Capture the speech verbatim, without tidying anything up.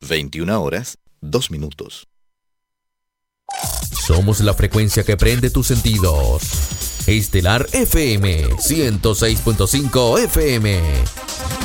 veintiuna horas, dos minutos. Somos la frecuencia que prende tus sentidos. Estelar F M ciento seis punto cinco F M.